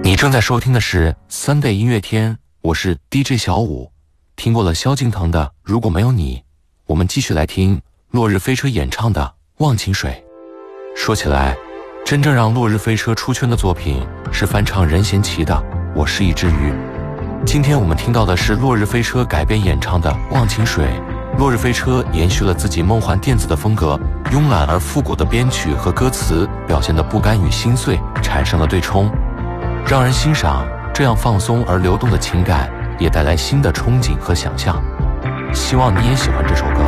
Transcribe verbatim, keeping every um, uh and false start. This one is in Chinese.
你正在收听的是 Sunday 音乐天，我是 D J 小五。听过了萧敬腾的《如果没有你》，我们继续来听落日飞车演唱的《忘情水》。说起来，真正让落日飞车出圈的作品是翻唱任贤齐的《我是一只鱼》。今天我们听到的是落日飞车改编演唱的《忘情水》。落日飞车延续了自己梦幻电子的风格，慵懒而复古的编曲和歌词表现的不甘与心碎产生了对冲，让人欣赏。这样放松而流动的情感也带来新的憧憬和想象。希望你也喜欢这首歌。